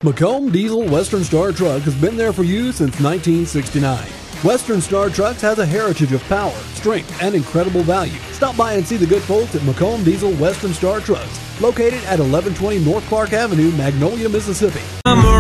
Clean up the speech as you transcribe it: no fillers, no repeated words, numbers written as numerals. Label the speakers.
Speaker 1: Macomb Diesel Western Star Truck has been there for you since 1969. Western Star Trucks has a heritage of power, strength, and incredible value. Stop by and see the good folks at Macomb Diesel Western Star Trucks, located at 1120 North Clark Avenue, Magnolia, Mississippi.